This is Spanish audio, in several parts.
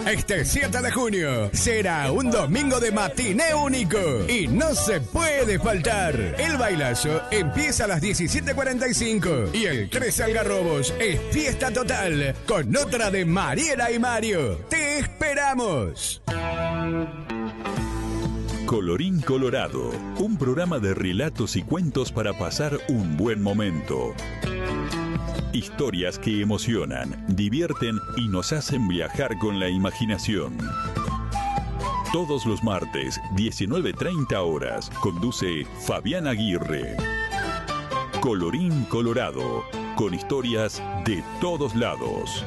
Este 7 de junio será un domingo de matiné único y no se puede faltar. El bailazo empieza a las 17:45 y el 13 Algarrobos es fiesta total con otra de Mariela y Mario. ¡Te esperamos! Colorín Colorado, un programa de relatos y cuentos para pasar un buen momento. Historias que emocionan, divierten y nos hacen viajar con la imaginación. Todos los martes, 19:30 horas, conduce Fabián Aguirre. Colorín Colorado, con historias de todos lados.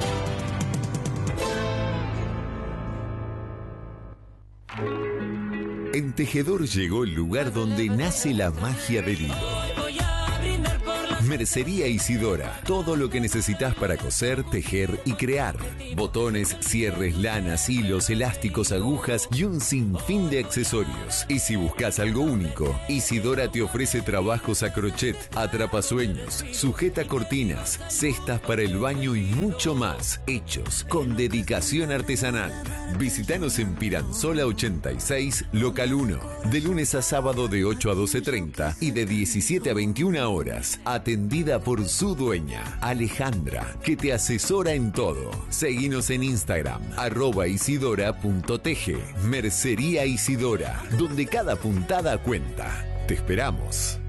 En Tejedor llegó el lugar donde nace la magia del hilo. Mercería Isidora. Todo lo que necesitas para coser, tejer y crear. Botones, cierres, lanas, hilos, elásticos, agujas y un sinfín de accesorios. Y si buscas algo único, Isidora te ofrece trabajos a crochet, atrapasueños, sujeta cortinas, cestas para el baño y mucho más, hechos con dedicación artesanal. Visítanos en Piranzola 86, local 1, de lunes a sábado de 8 a 12:30 y de 17 a 21 horas. Atendida por su dueña, Alejandra, que te asesora en todo. Seguinos en Instagram, @isidora.tg. Mercería Isidora, donde cada puntada cuenta. Te esperamos.